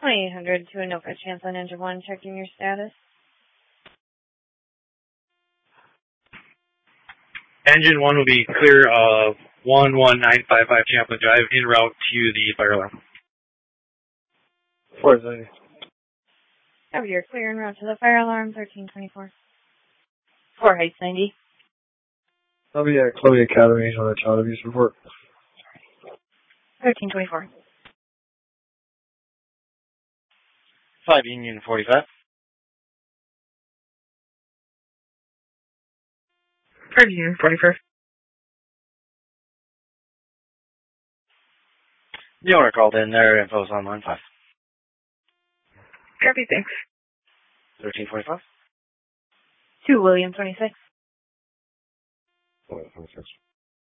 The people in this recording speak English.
2800 to Anoka Champlain Engine 1, checking your status. Engine 1 will be clear of 11955 Champlain Drive, en route to the fire alarm. 430. Copy, you're clear en route to the fire alarm, 1324. 4 Heights 90. Copy, Chloe Academy on a child abuse report. 1324. 5 Union 45. 5 Union 45. The owner called in, their info's on line 5. Copy, thanks. 1345. 2 William 26. William 26.